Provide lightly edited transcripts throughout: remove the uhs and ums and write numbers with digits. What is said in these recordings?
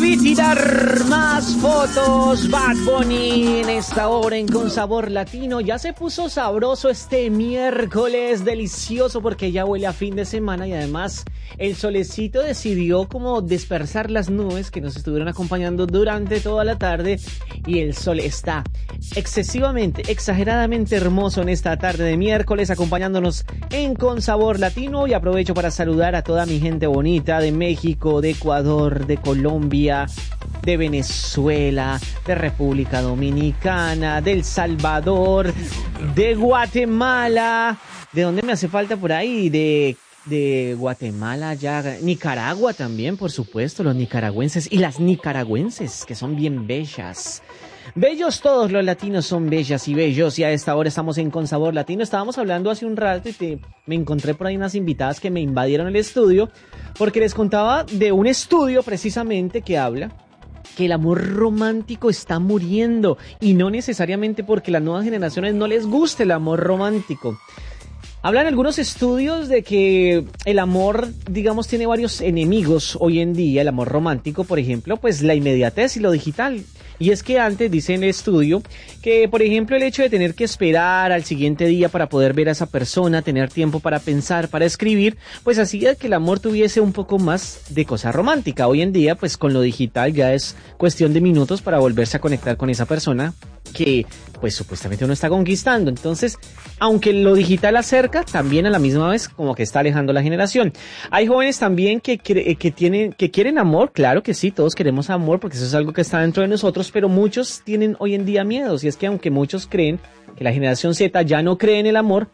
Debí tirar más fotos. Bad Bunny en esta hora en Con Sabor Latino. Ya se puso sabroso este miércoles, delicioso porque ya huele a fin de semana y además el solecito decidió como dispersar las nubes que nos estuvieron acompañando durante toda la tarde y el sol está excesivamente, exageradamente hermoso en esta tarde de miércoles acompañándonos en Con Sabor Latino. Y aprovecho para saludar a toda mi gente bonita de México, de Ecuador, de Colombia, de Venezuela, de República Dominicana, de El Salvador, de Guatemala. ¿De dónde me hace falta por ahí? De Guatemala, ya Nicaragua también, por supuesto, los nicaragüenses y las nicaragüenses, que son bien bellas. Bellos todos los latinos son bellas y bellos, y a esta hora estamos en Con Sabor Latino. Estábamos hablando hace un rato y me encontré por ahí unas invitadas que me invadieron el estudio, porque les contaba de un estudio precisamente que habla que el amor romántico está muriendo, y no necesariamente porque a las nuevas generaciones no les guste el amor romántico. Hablan algunos estudios de que el amor, digamos, tiene varios enemigos hoy en día. El amor romántico, por ejemplo, pues la inmediatez y lo digital. Y es que antes, dice en el estudio, que por ejemplo el hecho de tener que esperar al siguiente día para poder ver a esa persona, tener tiempo para pensar, para escribir, pues hacía que el amor tuviese un poco más de cosa romántica. Hoy en día, pues con lo digital ya es cuestión de minutos para volverse a conectar con esa persona que pues supuestamente uno está conquistando. Entonces, aunque lo digital acerca, también a la misma vez como que está alejando la generación. Hay jóvenes también que quieren amor, claro que sí, todos queremos amor porque eso es algo que está dentro de nosotros, pero muchos tienen hoy en día miedos, y es que aunque muchos creen que la generación Z ya no cree en el amor,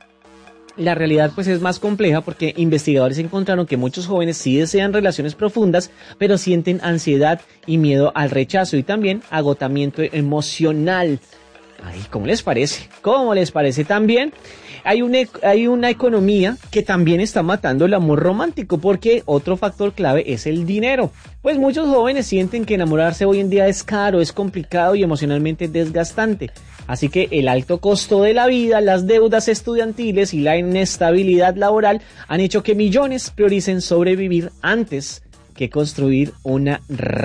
la realidad pues es más compleja, porque investigadores encontraron que muchos jóvenes sí desean relaciones profundas, pero sienten ansiedad y miedo al rechazo y también agotamiento emocional. Ay, ¿cómo les parece? ¿Cómo les parece? También hay una economía que también está matando el amor romántico, porque otro factor clave es el dinero. Pues muchos jóvenes sienten que enamorarse hoy en día es caro, es complicado y emocionalmente desgastante. Así que el alto costo de la vida, las deudas estudiantiles y la inestabilidad laboral han hecho que millones prioricen sobrevivir antes que construir una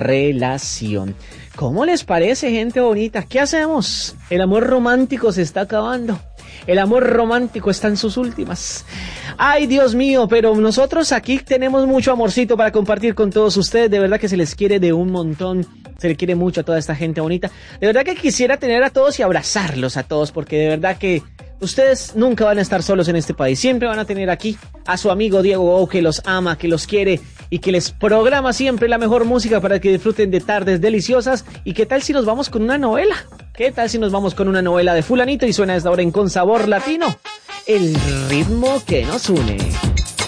relación. ¿Cómo les parece, gente bonita? ¿Qué hacemos? El amor romántico se está acabando. El amor romántico está en sus últimas. Ay, Dios mío, pero nosotros aquí tenemos mucho amorcito para compartir con todos ustedes. De verdad que se les quiere de un montón. Se le quiere mucho a toda esta gente bonita. De verdad que quisiera tener a todos y abrazarlos a todos, porque de verdad que ustedes nunca van a estar solos en este país. Siempre van a tener aquí a su amigo Diego Bow, que los ama, que los quiere y que les programa siempre la mejor música para que disfruten de tardes deliciosas. ¿Y qué tal si nos vamos con una novela? ¿Qué tal si nos vamos con una novela de fulanito y suena desde ahora en Con Sabor Latino? El ritmo que nos une.